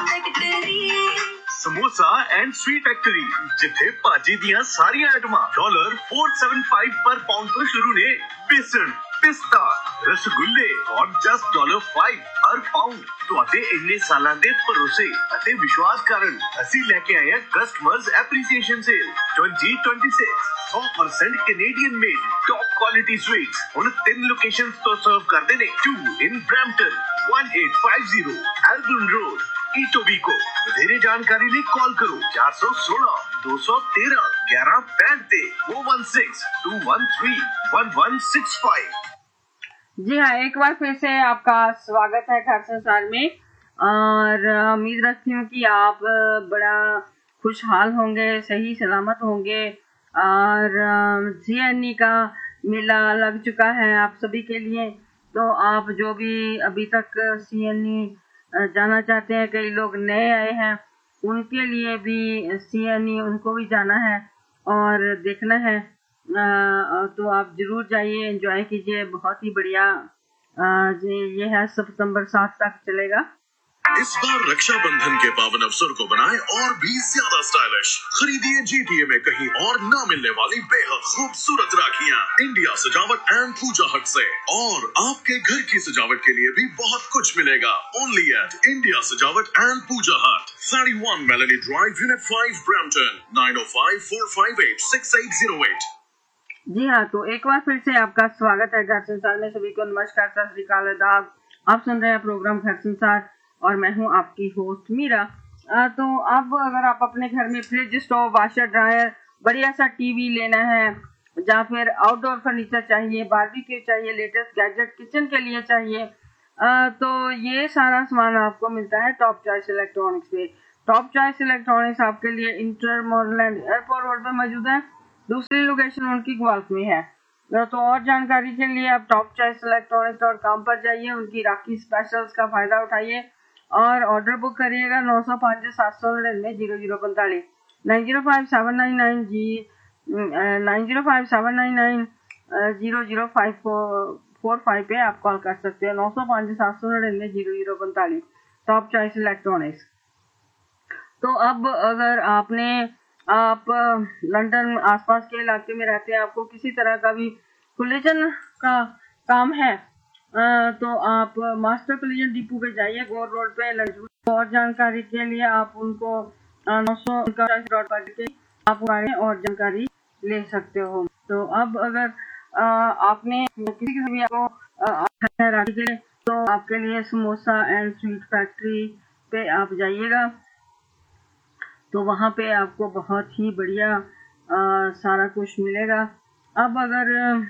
Samosa and sweet factory जिथे भाजी दियां सारियां आइटमां $475 पर पाउंड तो शुरू ने। बेसन, पिस्ता, रसगुल्ले और जस्ट $5 हर पाउंड। ਤੁਹਾਡੇ ਇੰਨੇ ਸਾਲਾਂ ਦੇ ਭਰੋਸੇ ਅਤੇ ਵਿਸ਼ਵਾਸ ਕਾਰਨ ਅਸੀਂ ਲੈ ਕੇ ਆਏ ਹਾਂ customers appreciation sale 2026 100% Canadian made top quality sweets ਹੁਣ 3 ਲੋਕੇਸ਼ਨਸ ਤੋਂ ਸਰਵ ਕਰਦੇ ਨੇ 2 ਇਨ ਬ੍ਰੈਂਪਟਨ 1850 ਐਲਗਨ ਰੋਡ ਈਟੋਬੀਕੋ। ਵਧੇਰੇ ਜਾਣਕਾਰੀ ਲਈ ਕਾਲ ਕਰੋ 416 213 1165 ਤੇ 416 213 1165। जी हाँ, एक बार फिर से आपका स्वागत है घर संसार में और उम्मीद रखती हूँ कि आप बड़ा खुशहाल होंगे, सही सलामत होंगे। और CNE का मेला लग चुका है आप सभी के लिए, तो आप जो भी अभी तक CNE जाना चाहते हैं, कई लोग नए आए हैं, उनके लिए भी CNE उनको भी जाना है और देखना है। तो आप जरूर जाइए, एंजॉय कीजिए। बहुत ही बढ़िया ये है, सितंबर 7 तक चलेगा। इस बार रक्षाबंधन के पावन अवसर को बनाएं और भी ज्यादा स्टाइलिश। खरीदिए GTA में कहीं और न मिलने वाली बेहद खूबसूरत राखियां इंडिया सजावट एंड पूजा हट से। और आपके घर की सजावट के लिए भी बहुत कुछ मिलेगा ओनली एट इंडिया सजावट एंड पूजा हट, 31 Melanie Drive, Unit 5, Brampton, 9054586808। जी हाँ, तो एक बार फिर से आपका स्वागत है घर संसार में। सभी को नमस्कार, सत श्री अकाल, आदाब। आप सुन रहे हैं प्रोग्राम घर संसार और मैं हूँ आपकी होस्ट मीरा। तो अब अगर आप अपने घर में फ्रिज, स्टोव, वाशर, ड्रायर, बढ़िया सा टीवी लेना है या फिर आउटडोर फर्नीचर चाहिए, बारबेक्यू चाहिए, लेटेस्ट गैजेट किचन के लिए चाहिए, तो ये सारा सामान आपको मिलता है टॉप चॉइस इलेक्ट्रॉनिक्स पे। टॉप चॉइस इलेक्ट्रॉनिक्स आपके लिए इंटर मोरलैंड एयरपोर्ट रोड पे मौजूद है। दूसरी लोकेशन उनकी ग्वाल्फ में है। तो और जानकारी के लिए आप टॉप चॉइस इलेक्ट्रॉनिक्स.com पर जाइए, उनकी राखी स्पेशल्स का फायदा उठाइए और ऑर्डर बुक करिएगा 905 799 0045 905 799 0045 पे आप कॉल कर सकते हैं। 905 799 0045 टॉप चॉइस इलेक्ट्रॉनिक्स। तो अब अगर आप लंदन आसपास के इलाके में रहते हैं, आपको किसी तरह का भी कोलिजन का काम है, तो आप मास्टर कोलिजन डिपो पे जाइए, गोर रोड पे लंदन। और जानकारी के लिए आप उनको 900 के आप और जानकारी ले सकते हो। तो अब अगर आपने किसी के भी आपको तो आपके लिए समोसा एंड स्वीट फैक्ट्री पे आप जाइएगा, तो वहाँ पे आपको बहुत ही बढ़िया सारा कुछ मिलेगा। अब अगर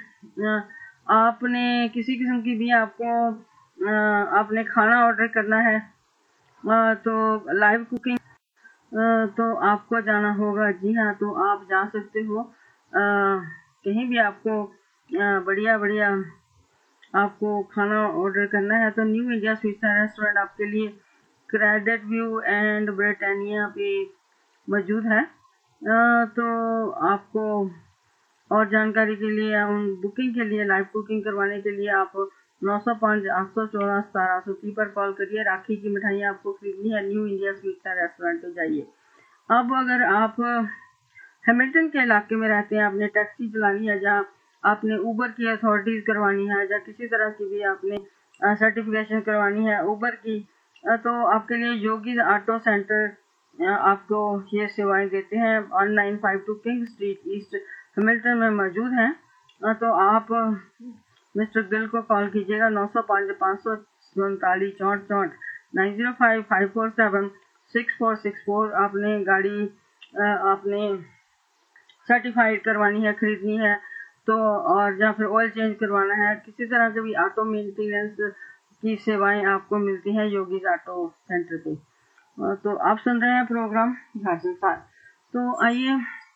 आपने किसी किस्म की भी आपने खाना ऑर्डर करना है, तो लाइव कुकिंग, तो आपको जाना होगा। जी हाँ, तो आप जा सकते हो कहीं भी आपको बढ़िया आपको खाना ऑर्डर करना है, तो न्यू इंडिया स्वीट रेस्टोरेंट आपके लिए क्रेडिट व्यू एंड ब्रिटानिया पे मौजूद है। तो आपको और जानकारी के लिए, बुकिंग के लिए, लाइव कुकिंग करवाने के लिए आप 905 814 1730 पर कॉल करिए। राखी की मिठाइयाँ आपको खरीदनी है, न्यू इंडिया स्वीट रेस्टोरेंट पे जाइए। अब अगर आप हैमिल्टन के इलाके में रहते हैं, आपने टैक्सी चलानी है, जहाँ आपने ऊबर की अथॉरिटीज करवानी है, या किसी तरह की भी आपने सर्टिफिकेशन करवानी है ऊबर की, तो आपके लिए योगी ऑटो सेंटर आपको ये सेवाएं देते हैं। 1952 किंग स्ट्रीट ईस्ट हैमिल्टन में मौजूद हैं। तो आप मिस्टर गिल को कॉल कीजिएगा 905 547 64 905 547 6464। आपने गाड़ी आपने सर्टिफाइड करवानी है, खरीदनी है, तो और या फिर ऑयल चेंज करवाना है, किसी तरह के भी ऑटो मेंटेनेंस की सेवाएं आपको मिलती हैं योगी ऑटो सेंटर पे। तो आप सुन रहे हैं प्रोग्राम घर संसार। तो आइए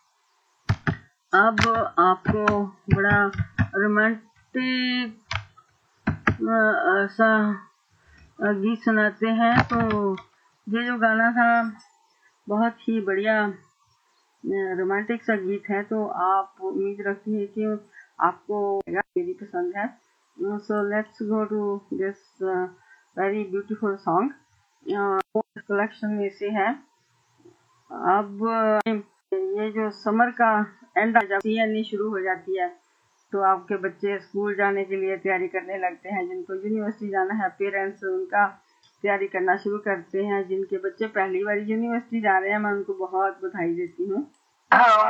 अब आपको बड़ा रोमांटिक सा गीत सुनाते हैं। तो ये जो गाना था बहुत ही बढ़िया रोमांटिक सा गीत है, तो आप उम्मीद रखती है कि आपको मेरी पसंद है। So let's go to this very beautiful song. Collection में से है। अब ये जो समर का एंड जब CNE शुरू हो जाती है तो आपके बच्चे स्कूल जाने के लिए तैयारी करने लगते हैं। जिनको यूनिवर्सिटी जाना है पेरेंट्स उनका तैयारी करना शुरू करते हैं। जिनके बच्चे पहली बार यूनिवर्सिटी जा रहे हैं मैं उनको बहुत बधाई देती हूँ।